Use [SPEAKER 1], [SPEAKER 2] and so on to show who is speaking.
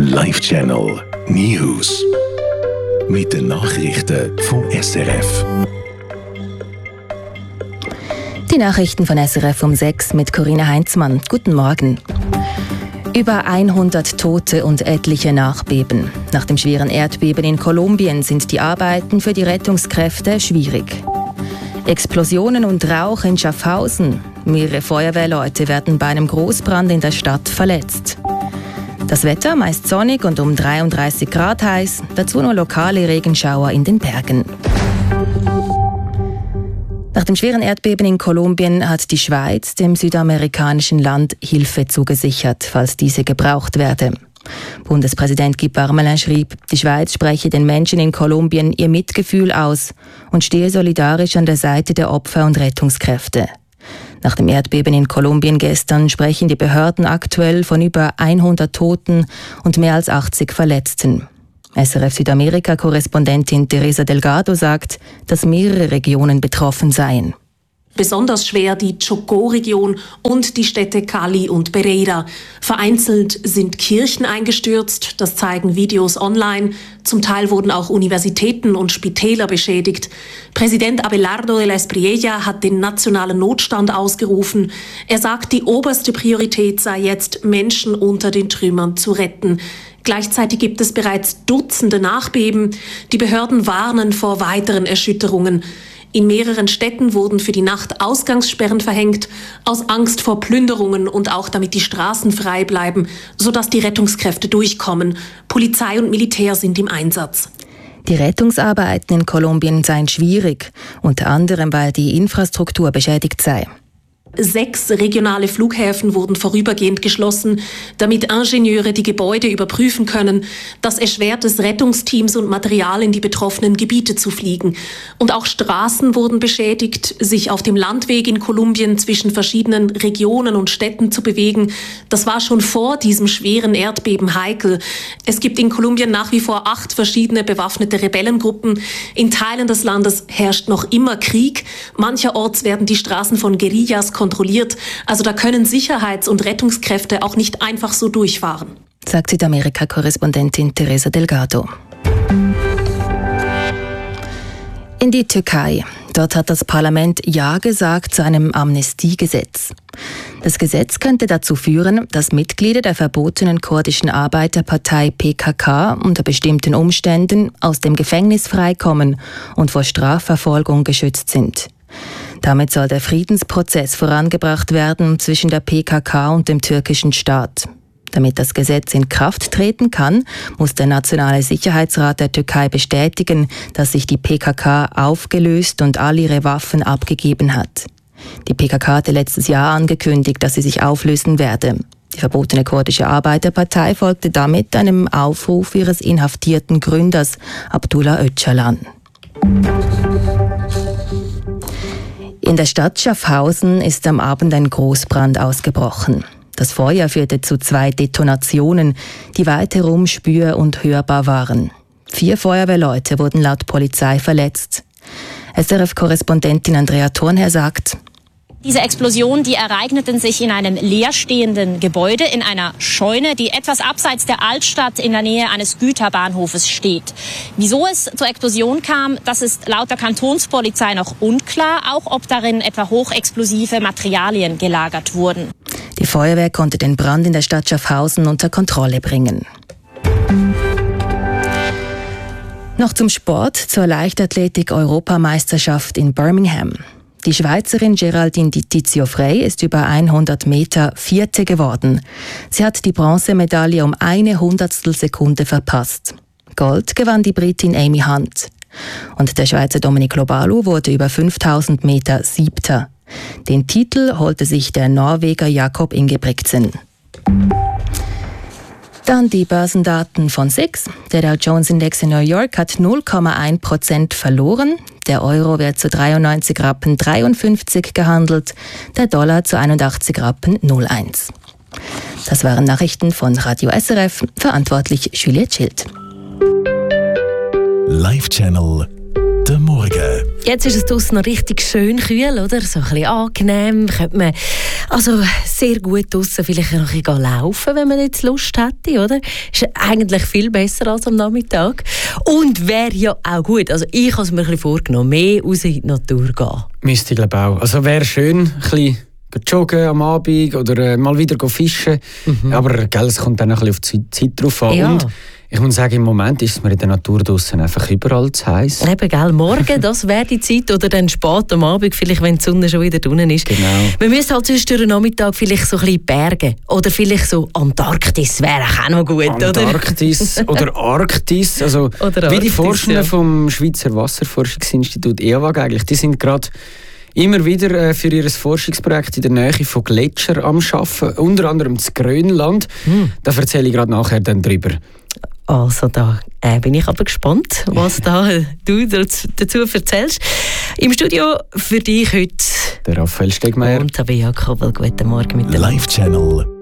[SPEAKER 1] Live Channel News. Mit den Nachrichten von SRF.
[SPEAKER 2] Die Nachrichten von SRF um 6 mit Corinna Heinzmann. Guten Morgen. Über 100 Tote und etliche Nachbeben. Nach dem schweren Erdbeben in Kolumbien sind die Arbeiten für die Rettungskräfte schwierig. Explosionen und Rauch in Schaffhausen. Mehrere Feuerwehrleute werden bei einem Großbrand in der Stadt verletzt. Das Wetter meist sonnig und um 33 Grad heiß, dazu nur lokale Regenschauer in den Bergen. Nach dem schweren Erdbeben in Kolumbien hat die Schweiz dem südamerikanischen Land Hilfe zugesichert, falls diese gebraucht werde. Bundespräsident Guy Parmelin schrieb, die Schweiz spreche den Menschen in Kolumbien ihr Mitgefühl aus und stehe solidarisch an der Seite der Opfer und Rettungskräfte. Nach dem Erdbeben in Kolumbien gestern sprechen die Behörden aktuell von über 100 Toten und mehr als 80 Verletzten. SRF Südamerika-Korrespondentin Teresa Delgado sagt, dass mehrere Regionen betroffen seien.
[SPEAKER 3] Besonders schwer die Chocó-Region und die Städte Cali und Pereira. Vereinzelt sind Kirchen eingestürzt, das zeigen Videos online. Zum Teil wurden auch Universitäten und Spitäler beschädigt. Präsident Abelardo de la Espriella hat den nationalen Notstand ausgerufen. Er sagt, die oberste Priorität sei jetzt, Menschen unter den Trümmern zu retten. Gleichzeitig gibt es bereits Dutzende Nachbeben. Die Behörden warnen vor weiteren Erschütterungen. In mehreren Städten wurden für die Nacht Ausgangssperren verhängt, aus Angst vor Plünderungen und auch damit die Straßen frei bleiben, sodass die Rettungskräfte durchkommen. Polizei und Militär sind im Einsatz.
[SPEAKER 2] Die Rettungsarbeiten in Kolumbien seien schwierig, unter anderem weil die Infrastruktur beschädigt sei.
[SPEAKER 3] 6 regionale Flughäfen wurden vorübergehend geschlossen, damit Ingenieure die Gebäude überprüfen können. Das erschwert es Rettungsteams und Material in die betroffenen Gebiete zu fliegen. Und auch Straßen wurden beschädigt. Sich auf dem Landweg in Kolumbien zwischen verschiedenen Regionen und Städten zu bewegen, das war schon vor diesem schweren Erdbeben heikel. Es gibt in Kolumbien nach wie vor 8 verschiedene bewaffnete Rebellengruppen. In Teilen des Landes herrscht noch immer Krieg. Mancherorts werden die Straßen von Guerillas kontrolliert. Also da können Sicherheits- und Rettungskräfte auch nicht einfach so durchfahren,
[SPEAKER 2] sagt Südamerika-Korrespondentin Teresa Delgado. In die Türkei. Dort hat das Parlament Ja gesagt zu einem Amnestiegesetz. Das Gesetz könnte dazu führen, dass Mitglieder der verbotenen kurdischen Arbeiterpartei PKK unter bestimmten Umständen aus dem Gefängnis freikommen und vor Strafverfolgung geschützt sind. Damit soll der Friedensprozess vorangebracht werden zwischen der PKK und dem türkischen Staat. Damit das Gesetz in Kraft treten kann, muss der Nationale Sicherheitsrat der Türkei bestätigen, dass sich die PKK aufgelöst und all ihre Waffen abgegeben hat. Die PKK hatte letztes Jahr angekündigt, dass sie sich auflösen werde. Die verbotene kurdische Arbeiterpartei folgte damit einem Aufruf ihres inhaftierten Gründers Abdullah Öcalan. In der Stadt Schaffhausen ist am Abend ein Großbrand ausgebrochen. Das Feuer führte zu 2 Detonationen, die weit herum spür- und hörbar waren. 4 Feuerwehrleute wurden laut Polizei verletzt. SRF-Korrespondentin Andrea Thornherr sagt:
[SPEAKER 4] Diese Explosionen, die ereigneten sich in einem leerstehenden Gebäude, in einer Scheune, die etwas abseits der Altstadt in der Nähe eines Güterbahnhofes steht. Wieso es zur Explosion kam, das ist laut der Kantonspolizei noch unklar, auch ob darin etwa hochexplosive Materialien gelagert wurden.
[SPEAKER 2] Die Feuerwehr konnte den Brand in der Stadt Schaffhausen unter Kontrolle bringen. Noch zum Sport, zur Leichtathletik-Europameisterschaft in Birmingham. Die Schweizerin Geraldine Di Tizio-Frey ist über 100 Meter Vierte geworden. Sie hat die Bronzemedaille um 1/100 Sekunde verpasst. Gold gewann die Britin Amy Hunt. Und der Schweizer Dominic Lobalu wurde über 5000 Meter Siebter. Den Titel holte sich der Norweger Jakob Ingebrigtsen. Dann die Börsendaten von SIX. Der Dow Jones Index in New York hat 0,1% verloren. Der Euro wird zu 93 Rappen 53 gehandelt, der Dollar zu 81 Rappen 01. Das waren Nachrichten von Radio SRF, verantwortlich Juliette Schild.
[SPEAKER 1] Live Channel der Morgen.
[SPEAKER 5] Jetzt ist es draussen noch richtig schön kühl, oder? So ein bisschen angenehm. Könnte man Also sehr gut draussen vielleicht noch ein bisschen laufen, wenn man jetzt Lust hätte, oder? Ist eigentlich viel besser als am Nachmittag. Und wäre ja auch gut, also ich habe es mir ein bisschen vorgenommen, mehr raus in die Natur gehen.
[SPEAKER 6] Müsste ich glaube auch. Also wäre schön, ein bisschen joggen am Abend oder mal wieder fischen. Aber gell, es kommt dann ein bisschen auf die Zeit drauf an.
[SPEAKER 5] Ja.
[SPEAKER 6] Und ich muss sagen, im Moment ist es mir in der Natur draussen einfach überall zu heiß.
[SPEAKER 5] Eben, gell, morgen, das wäre die Zeit, oder dann spät am Abend, vielleicht wenn die Sonne schon wieder drinnen ist.
[SPEAKER 6] Genau.
[SPEAKER 5] Wir müssen halt sonst durch den Nachmittag vielleicht so ein bisschen Berge oder vielleicht so Antarktis wäre auch noch gut,
[SPEAKER 6] Antarktis oder Arktis, also
[SPEAKER 5] Oder
[SPEAKER 6] wie die
[SPEAKER 5] Arktis,
[SPEAKER 6] Forscher
[SPEAKER 5] ja.
[SPEAKER 6] vom Schweizer Wasserforschungsinstitut EAWAG eigentlich, die sind gerade immer wieder für ihr Forschungsprojekt in der Nähe von Gletschern am Arbeiten, unter anderem in Grönland. Da erzähle ich gerade nachher dann drüber.
[SPEAKER 5] Also da bin ich aber gespannt, was du dazu erzählst. Im Studio für dich heute
[SPEAKER 6] Der Raphael Stegmeier.
[SPEAKER 5] und Tabea Koppel. Guten Morgen mit dir.
[SPEAKER 1] Live Channel